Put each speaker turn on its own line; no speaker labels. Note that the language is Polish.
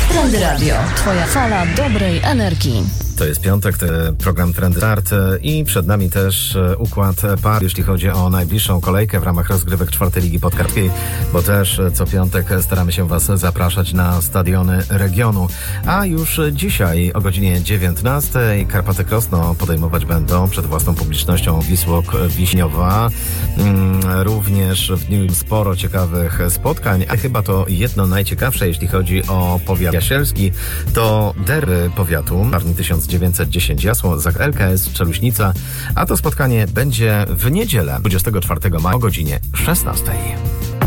Trendy Radio. Twoja fala dobrej energii.
To jest piątek, to program Trendy Start i przed nami też układ par, jeśli chodzi o najbliższą kolejkę w ramach rozgrywek 4. Ligi Podkarpackiej, bo też co piątek staramy się Was zapraszać na stadiony regionu. A już dzisiaj o godzinie 19 Karpaty Krosno podejmować będą przed własną publicznością Wisłok Wiśniowa. Również w dniu sporo ciekawych spotkań, a chyba to jedno najciekawsze, jeśli chodzi o powiat jasielski, to derby powiatu Parni 1910 Jasło, ZAK LKS Czeluśnica, a to spotkanie będzie w niedzielę 24 maja o godzinie 16.